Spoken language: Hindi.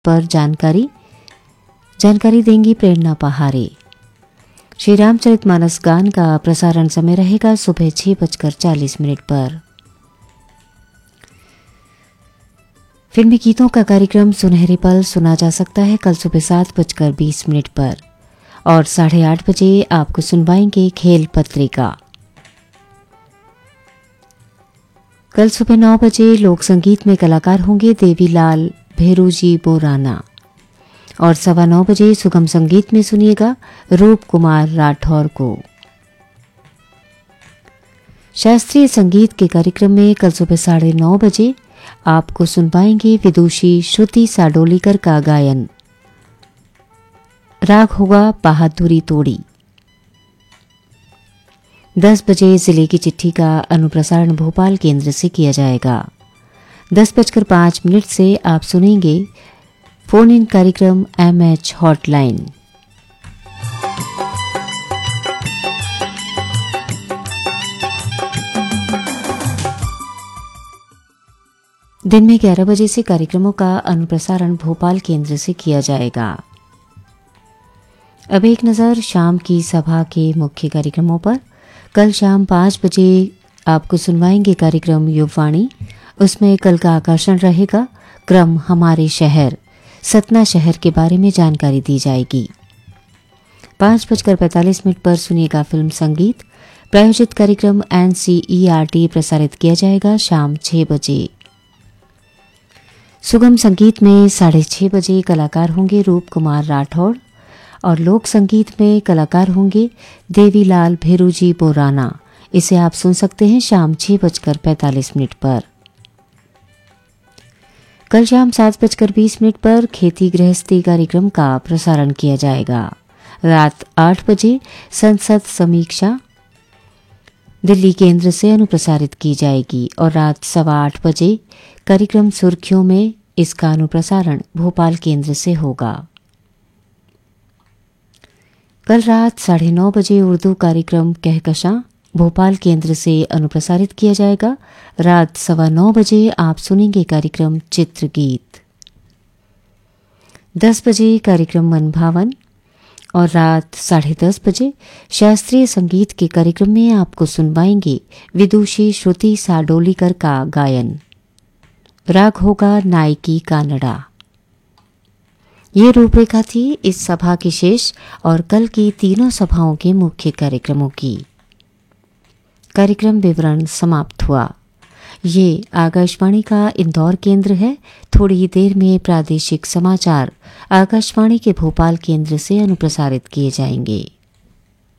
पर जानकारी देंगी प्रेरणा पहारे। श्री रामचरितमानस गान का प्रसारण समय रहेगा सुबह 6:40 पर। फिल्मी गीतों का कार्यक्रम सुनहरे पल सुना जा सकता है कल सुबह 7:20 पर और 8:30 बजे आपको सुनवाएंगे खेल पत्रिका। कल सुबह 9 बजे लोक संगीत में कलाकार होंगे देवीलाल भेरूजी बोराना और 9:15 बजे सुगम संगीत में सुनिएगा रूप कुमार राठौर को। शास्त्रीय संगीत के कार्यक्रम में कल सुबह 9:30 बजे आपको सुनवाएंगे विदुषी श्रुति साडोलीकर का गायन। राग होगा बहादुरी तोड़ी। 10 बजे जिले की चिट्ठी का अनुप्रसारण भोपाल केंद्र से किया जाएगा। 10:05 से आप सुनेंगे फोन इन कार्यक्रम MH हॉटलाइन। दिन में 11 बजे से कार्यक्रमों का अनुप्रसारण भोपाल केंद्र से किया जाएगा। अब एक नज़र शाम की सभा के मुख्य कार्यक्रमों पर। कल शाम 5 बजे आपको सुनवाएंगे कार्यक्रम युववाणी। उसमें कल का आकर्षण रहेगा क्रम हमारे शहर, सतना शहर के बारे में जानकारी दी जाएगी। 5:45 पर सुनिएगा फिल्म संगीत। प्रायोजित कार्यक्रम NCERT प्रसारित किया जाएगा शाम 6 बजे। सुगम संगीत में 6:30 बजे कलाकार होंगे रूप कुमार राठौड़ और लोक संगीत में कलाकार होंगे देवीलाल भेरूजी बोराना। इसे आप सुन सकते हैं शाम 6:45 पर। कल शाम 7:20 पर खेती गृहस्थी कार्यक्रम का प्रसारण किया जाएगा। रात 8 बजे संसद समीक्षा दिल्ली केंद्र से अनुप्रसारित की जाएगी और रात 8:15 बजे कार्यक्रम सुर्खियों में इसका अनुप्रसारण भोपाल केंद्र से होगा। कल रात 9:30 बजे उर्दू कार्यक्रम कहकशां भोपाल केंद्र से अनुप्रसारित किया जाएगा। रात 9:15 बजे आप सुनेंगे कार्यक्रम चित्रगीत। 10 बजे कार्यक्रम मनभावन और रात 10:30 बजे शास्त्रीय संगीत के कार्यक्रम में आपको सुनवाएंगे विदुषी श्रुति साडोलीकर का गायन। राग होगा नायकी कानड़ा। ये रूपरेखा थी इस सभा की शेष और कल की तीनों सभाओं के मुख्य कार्यक्रमों की। कार्यक्रम विवरण समाप्त हुआ। ये आकाशवाणी का इंदौर केंद्र है। थोड़ी ही देर में प्रादेशिक समाचार आकाशवाणी के भोपाल केंद्र से अनुप्रसारित किए जाएंगे।